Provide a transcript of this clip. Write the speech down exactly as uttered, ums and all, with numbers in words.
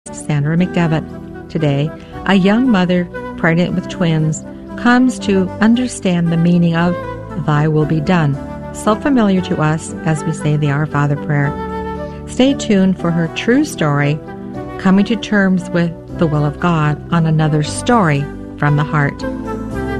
Sandra McDevitt. Today, a young mother pregnant with twins comes to understand the meaning of Thy will be done, so familiar to us as we say the Our Father prayer. Stay tuned for her true story, coming to terms with the will of God on another story from the heart.